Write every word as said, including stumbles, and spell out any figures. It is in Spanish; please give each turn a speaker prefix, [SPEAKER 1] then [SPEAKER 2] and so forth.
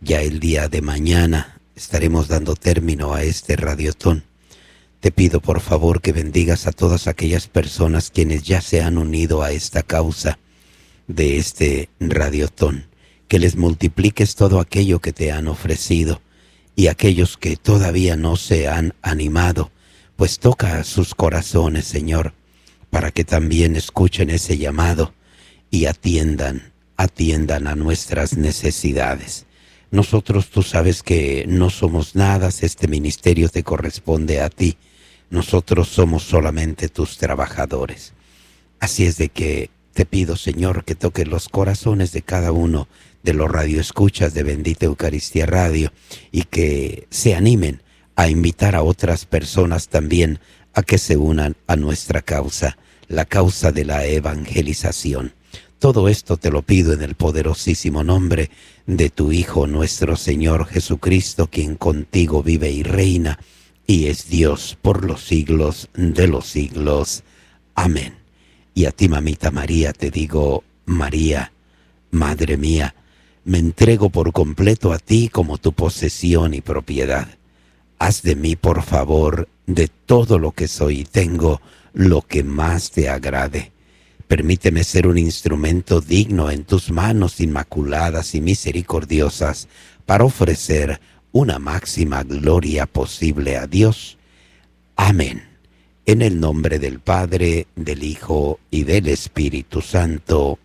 [SPEAKER 1] Ya el día de mañana estaremos dando término a este radiotón. Te pido por favor que bendigas a todas aquellas personas quienes ya se han unido a esta causa de este radiotón, que les multipliques todo aquello que te han ofrecido, y aquellos que todavía no se han animado, pues toca sus corazones, Señor, para que también escuchen ese llamado y atiendan, atiendan a nuestras necesidades. Nosotros, tú sabes que no somos nada, este ministerio te corresponde a ti. Nosotros somos solamente tus trabajadores. Así es de que te pido, Señor, que toques los corazones de cada uno de los radioescuchas de Bendita Eucaristía Radio y que se animen a invitar a otras personas también a que se unan a nuestra causa, la causa de la evangelización. Todo esto te lo pido en el poderosísimo nombre de tu Hijo, nuestro Señor Jesucristo, quien contigo vive y reina y es Dios por los siglos de los siglos. Amén. Y a ti, mamita María, te digo, María, Madre mía, me entrego por completo a ti como tu posesión y propiedad. Haz de mí, por favor, de todo lo que soy y tengo, lo que más te agrade. Permíteme ser un instrumento digno en tus manos inmaculadas y misericordiosas para ofrecer una máxima gloria posible a Dios. Amén. En el nombre del Padre, del Hijo y del Espíritu Santo.